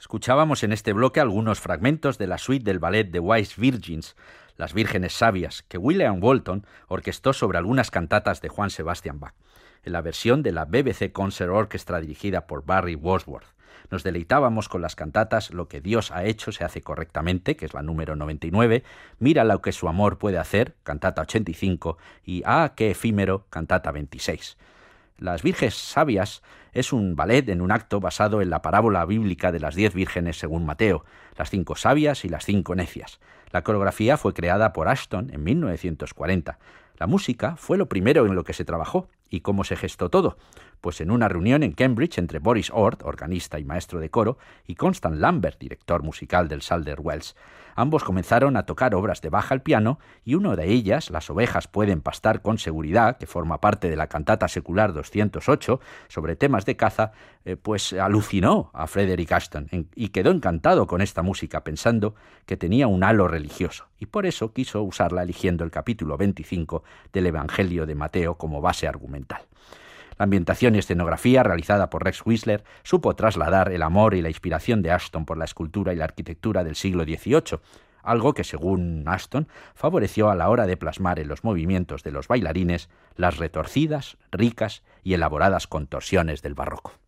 Escuchábamos en este bloque algunos fragmentos de la suite del ballet The Wise Virgins, Las Vírgenes Sabias, que William Walton orquestó sobre algunas cantatas de Juan Sebastian Bach, en la versión de la BBC Concert Orchestra dirigida por Barry Wordsworth. Nos deleitábamos con las cantatas Lo que Dios ha hecho se hace correctamente, que es la número 99, Mira lo que su amor puede hacer, cantata 85, y Ah, qué efímero, cantata 26. Las Vírgenes Sabias es un ballet en un acto basado en la parábola bíblica de las 10 vírgenes según Mateo, las 5 sabias y las 5 necias. La coreografía fue creada por Ashton en 1940. La música fue lo primero en lo que se trabajó. ¿Y cómo se gestó todo? Pues en una reunión en Cambridge entre Boris Ord, organista y maestro de coro, y Constant Lambert, director musical del Calder Wells. Ambos comenzaron a tocar obras de Bach al piano y una de ellas, Las ovejas pueden pastar con seguridad, que forma parte de la cantata secular 208 sobre temas de caza, pues alucinó a Frederick Ashton y quedó encantado con esta música pensando que tenía un halo religioso y por eso quiso usarla eligiendo el capítulo 25 del Evangelio de Mateo como base argumental. La ambientación y escenografía realizada por Rex Whistler supo trasladar el amor y la inspiración de Ashton por la escultura y la arquitectura del siglo XVIII, algo que, según Ashton, favoreció a la hora de plasmar en los movimientos de los bailarines las retorcidas, ricas y elaboradas contorsiones del barroco.